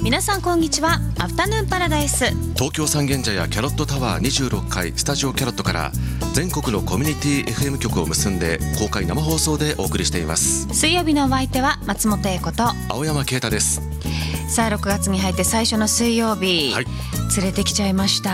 皆さんこんにちは。アフタヌーンパラダイス、 東京三軒茶屋キャロットタワー26階スタジオキャロットから全国のコミュニティ FM 局を結んで公開生放送でお送りしています。 水曜日のお相手は松本英子と青山啓太です。 さあ6月に入って最初の水曜日、 はい、 連れてきちゃいました。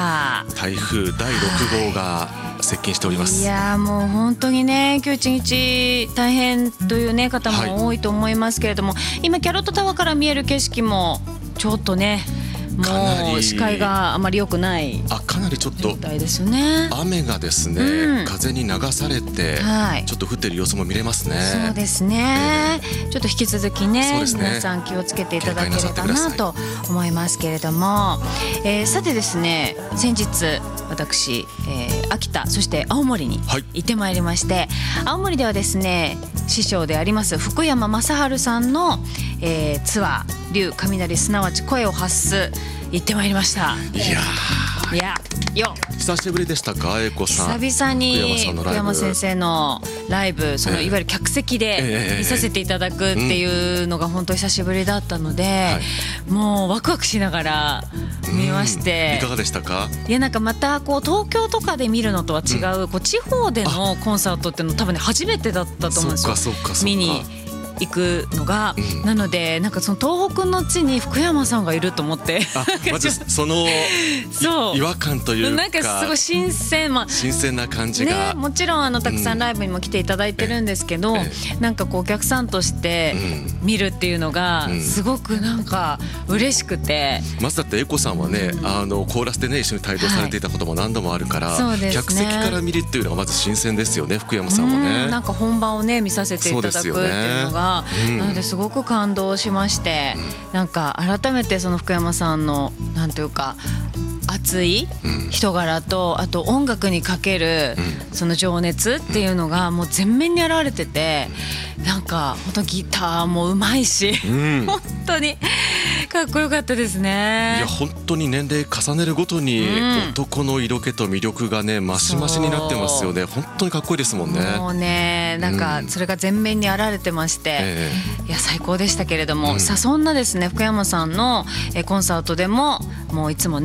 台風第6号が接近しております。 いやもう本当にね、今日一日大変という、ね、方も多いと思いますけれども、今キャロットタワーから見える景色もちょっとね、もう視界があまり良くないかなりちょっと状態ですよね。 雨がですね、風に流されて、ちょっと降っている様子も見れますね。 そうですね、ちょっと引き続き ね、皆さん気をつけていただければなと思いますけれども、さてですね、先日私、秋田そして青森に行ってまいりまして、青森ではですね、師匠であります福山雅治さんの、ツアー龍雷すなわち声を発す行ってまいりました。いやよ久しぶりでしたか、英子さん。 久々に福山先生のライブ、そのいわゆる客席で見させていただくっていうのが本当に久しぶりだったので、もうワクワクしながら見まして、 いかがでしたか。 いやなんかまたこう東京とかで見るのとは違う、こう地方でのコンサートっていうの多分ね初めてだったと思うんですよ。見に行くのが、なのでなんかその東北の地に福山さんがいると思ってまずその違和感というか、 なんかすごい新鮮、 新鮮な感じが、 もちろんたくさんライブにも来ていただいてるんですけど、なんかこうお客さんとして見るっていうのがすごくなんか嬉しくて、 まずだって英子さんはね、コーラスでね一緒に帯同されていたことも何度もあるから、客席から見るっていうのがまず新鮮ですよね、福山さんはね。 なんか本番をね見させていただくっていうのが、なのですごく感動しまして、なんか改めてその福山さんのなんというか熱い人柄と、あと音楽にかけるその情熱っていうのがもう全面に表れてて、なんか本当ギターもうまいし、本当にかっこよかったですね。 いや本当に年齢重ねるごとに男の色気と魅力がね増し増しになってますよね。本当にかっこいいですもんね。 もうね、なんかそれが全面に現れてまして、いや最高でしたけれども、さあそんなですね福山さんのコンサートでももういつもね